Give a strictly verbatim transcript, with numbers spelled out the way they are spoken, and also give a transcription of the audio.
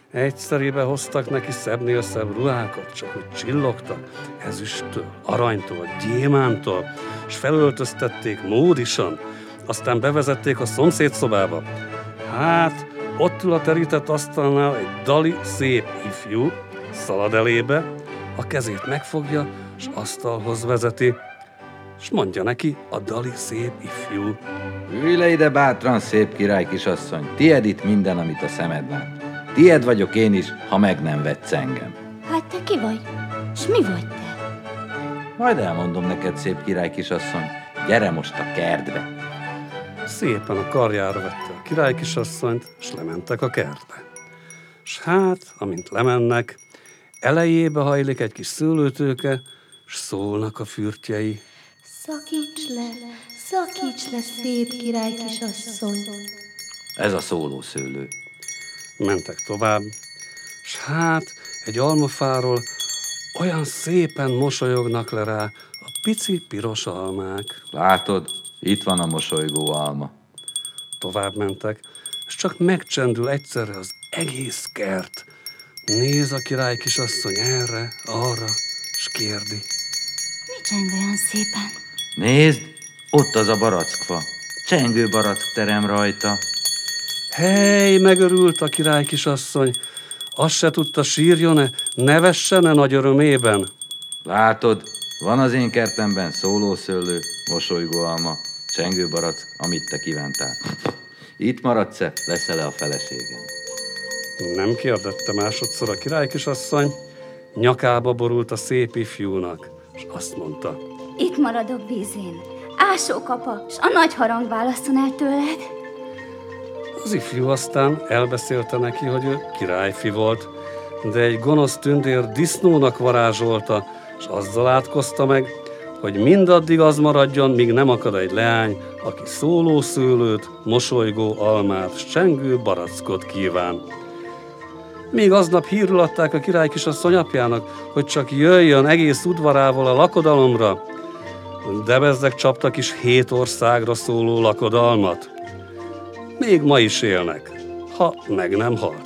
Egyszerűen hoztak neki szebbnél szebb ruhákat, csak hogy csillogtak, ezüsttől, aranytól, gyémántól, és felöltöztették módisan, aztán bevezették a szomszéd szobába. Hát, ott ül a terített asztalnál egy dali, szép ifjú, szalad elébe, a kezét megfogja, s asztalhoz vezeti, s mondja neki a dali, szép ifjú: Ülj le ide bátran, szép király kisasszony, tied itt minden, amit a szemed lát. Tied vagyok én is, ha meg nem vetsz engem. Hát te ki vagy? S mi vagy te? Majd elmondom neked, szép király kisasszony, gyere most a kertbe. Szépen a karjára vette a király kisasszonyt, s lementek a kertbe. S hát, amint lemennek, elejébe hajlik egy kis szőlőtőke, s szólnak a fürtjei: Szakíts le, szakíts le, szép király kisasszony. Ez a szólószőlő. Mentek tovább, s hát egy almafáról olyan szépen mosolyognak le rá a pici piros almák. Látod, itt van a mosolygó alma. Tovább mentek, és csak megcsendül egyszerre az egész kert. Néz a király kisasszony erre, arra, s kérdi: Mi cseng olyan szépen? Nézd, ott az a barackfa. Csengő barack terem rajta. Hely, megörült a király kisasszony, azt se tudta, sírjon-e, nevessen-e nagy örömében. Látod, van az én kertemben szólószőlő, mosolygó alma, csengő barack, amit te kívántál. Itt maradsz-e, leszel-e a feleségem? Nem kérdette másodszor a király kisasszony, nyakába borult a szép ifjúnak, és azt mondta: Itt maradok vízén. Ásókapa, s a nagy harang válasszon el tőled. Az ifjú aztán elbeszélte neki, hogy ő királyfi volt, de egy gonosz tündér disznónak varázsolta, és azzal átkozta meg, hogy mindaddig az maradjon, míg nem akad egy leány, aki szólószőlőt, mosolygó almát, s csengő barackot kíván. Még aznap hírül adták a király kisasszony apjának, hogy csak jöjjön egész udvarával a lakodalomra, de bezzeg csaptak is hét országra szóló lakodalmat. Még ma is élnek, ha meg nem halt.